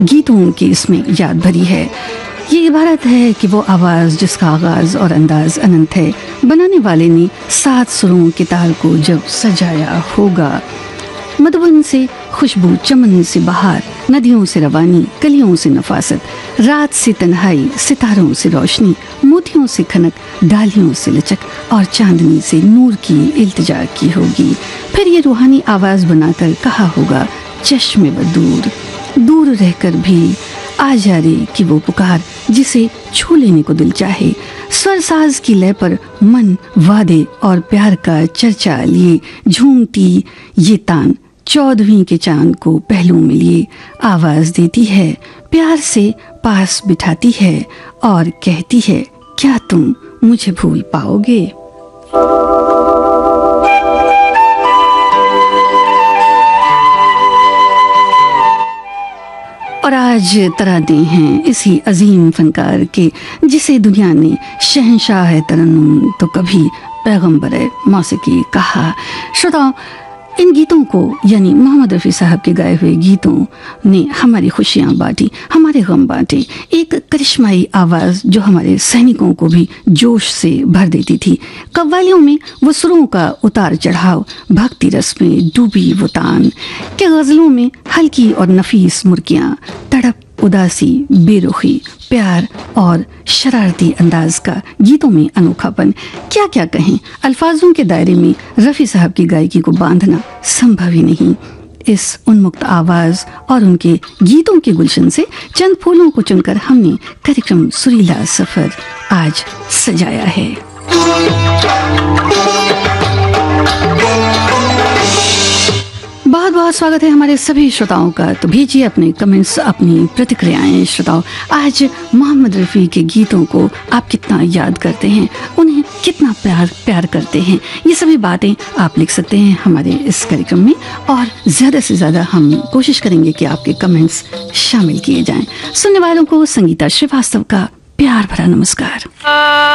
गीतों की इसमें याद भरी है। ये इबारत है कि वो आवाज़ जिसका आगाज़ और अंदाज अनंत है, बनाने वाले ने 7 सुरों के तार को जब सजाया होगा। मधुबन से खुशबू, चमन से बहार, नदियों से रवानी, कलियों से नफासत, रात से तन्हाई, सितारों से रोशनी, मोतियों से खनक, डालियों से लचक और चांदनी से नूर की इल्तिजा की होगी। फिर ये रूहानी आवाज़ बनाकर कहा होगा, चश्मे बदूर, दूर रहकर भी आ जा रे कि वो पुकार जिसे छू लेने को दिल चाहे। स्वर साज की लय पर मन वादे और प्यार का चर्चा लिए झूमती ये तान 14वीं के चांद को पहलू में लिए आवाज देती है, प्यार से पास बिठाती है और कहती है, क्या तुम मुझे भूल पाओगे। और आज तराने हैं इसी अजीम फनकार के, जिसे दुनिया ने शहंशाह तरन्नुम तो कभी पैगंबर मौसीकी कहा। श्रोताओ, इन गीतों को यानी मोहम्मद रफ़ी साहब के गाए हुए गीतों ने हमारी खुशियां बांटी, हमारे गम बांटे। एक करिश्माई आवाज़ जो हमारे सैनिकों को भी जोश से भर देती थी। कव्वालियों में वो सुरों का उतार चढ़ाव, भक्ति रस में डूबी वो तान के, गज़लों में हल्की और नफीस मुर्कियाँ, तड़प, उदासी, बेरुखी, प्यार और शरारती अंदाज का गीतों में अनोखापन। क्या क्या कहें, अल्फाजों के दायरे में रफ़ी साहब की गायकी को बांधना संभव ही नहीं। इस उन्मुक्त आवाज़ और उनके गीतों के गुलशन से चंद फूलों को चुनकर हमने कार्यक्रम सुरीला सफ़र आज सजाया है। बहुत बहुत स्वागत है हमारे सभी श्रोताओं का। तो भेजिए अपने कमेंट्स, अपनी प्रतिक्रियाएं। श्रोताओं, आज मोहम्मद रफ़ी के गीतों को आप कितना याद करते हैं, उन्हें कितना प्यार करते हैं, ये सभी बातें आप लिख सकते हैं हमारे इस कार्यक्रम में, और ज़्यादा से ज़्यादा हम कोशिश करेंगे कि आपके कमेंट्स शामिल किए जाएं। सुनने वालों को संगीता श्रीवास्तव का प्यार भरा नमस्कार।